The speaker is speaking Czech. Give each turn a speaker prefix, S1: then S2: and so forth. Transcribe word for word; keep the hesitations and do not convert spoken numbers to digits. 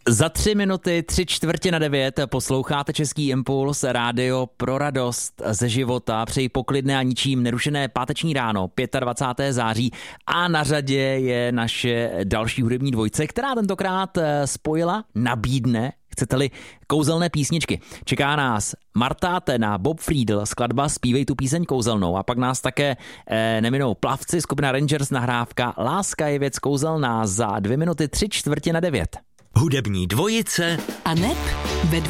S1: Za tři minuty, tři čtvrtě na devět posloucháte Český impuls, rádio pro radost ze života. Přeji poklidné a ničím nerušené páteční ráno, dvacátého pátého září. A na řadě je naše další hudební dvojce, která tentokrát spojila, nabídne, chcete-li, kouzelné písničky. Čeká nás Marta Tena, Bob Friedl, skladba Zpívej tu píseň kouzelnou. A pak nás také eh, neminou Plavci, skupina Rangers, nahrávka Láska je věc kouzelná za dvě minuty, tři čtvrtě na devět.
S2: Hudební dvojice
S3: a neb ve